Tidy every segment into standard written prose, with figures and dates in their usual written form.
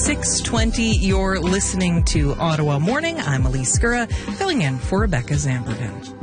6:20, you're listening to Ottawa Morning. I'm Elise Skura, filling in for Rebecca Zamberden.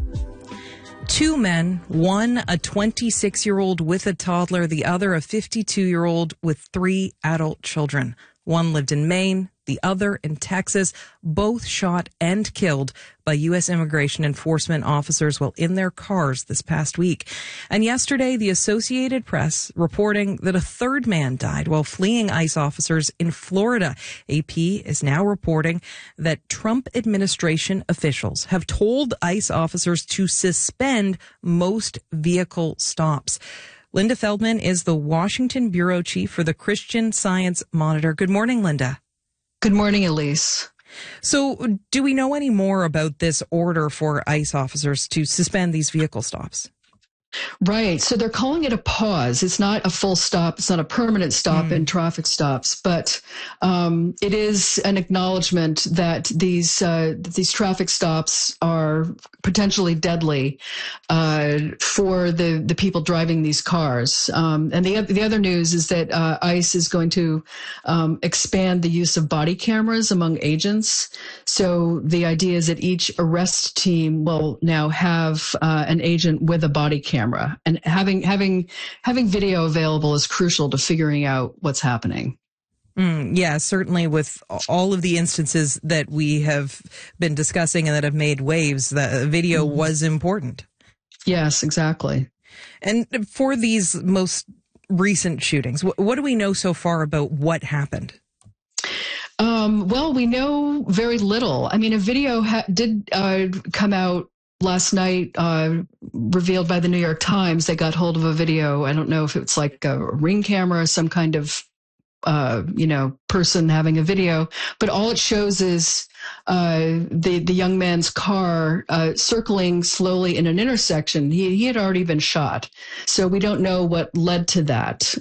Two men, one a 26-year-old with a toddler, the other a 52-year-old with three adult children. One lived in Maine, the other in Texas, both shot and killed by U.S. immigration enforcement officers while in their cars this past week. And yesterday, the Associated Press reporting that a third man died while fleeing ICE officers in Florida. AP is now reporting that Trump administration officials have told ICE officers to suspend most vehicle stops. Linda Feldman is the Washington bureau chief for the Christian Science Monitor. Good morning, Linda. Good morning, Elise. So do we know any more about this order for ICE officers to suspend these vehicle stops? Right. So they're calling it a pause. It's not a full stop. It's not a permanent stop in traffic stops, but it is an acknowledgement that these traffic stops are potentially deadly for the people driving these cars. And the other news is that ICE is going to expand the use of body cameras among agents. So the idea is that each arrest team will now have an agent with a body camera. And having video available is crucial to figuring out what's happening. Yeah, certainly with all of the instances that we have been discussing and that have made waves, the video was important. Yes, exactly. And for these most recent shootings, what do we know so far about what happened? Well, we know very little. I mean, a video did come out last night, revealed by the New York Times. They got hold of a video. I don't know if it's like a Ring camera, some kind of, person having a video, but all it shows is the young man's car circling slowly in an intersection. He had already been shot, so we don't know what led to that.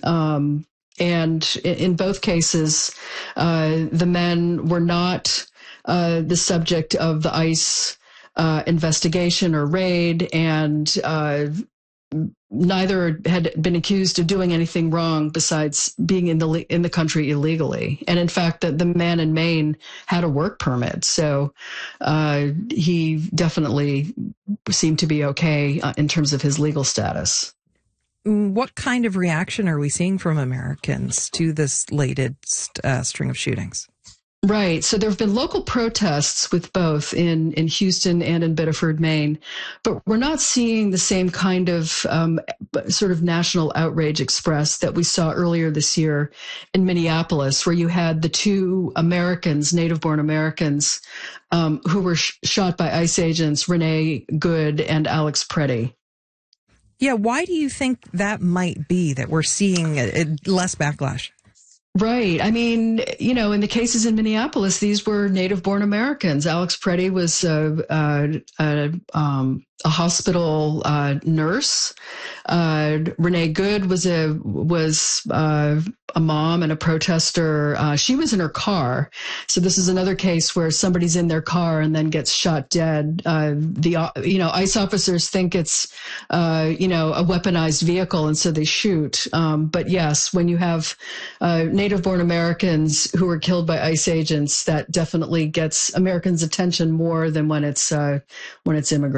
And in both cases, the men were not the subject of the ICE investigation or raid, and neither had been accused of doing anything wrong besides being in the country illegally. And in fact, the man in Maine had a work permit, so he definitely seemed to be okay in terms of his legal status. What kind of reaction are we seeing from Americans to this latest string of shootings? Right. So there have been local protests with both in Houston and in Biddeford, Maine, but we're not seeing the same kind of sort of national outrage expressed that we saw earlier this year in Minneapolis, where you had the two Americans, native-born Americans, who were shot by ICE agents, Renee Good and Alex Preddy. Yeah, why do you think that might be, that we're seeing less backlash? Right. I mean, in the cases in Minneapolis, these were native-born Americans. Alex Preddy was a hospital nurse. Renee Good was a mom and a protester. She was in her car. So this is another case where somebody's in their car and then gets shot dead. ICE officers think it's, a weaponized vehicle, and so they shoot. But yes, when you have native-born Americans who are killed by ICE agents, that definitely gets Americans' attention more than when it's immigrants.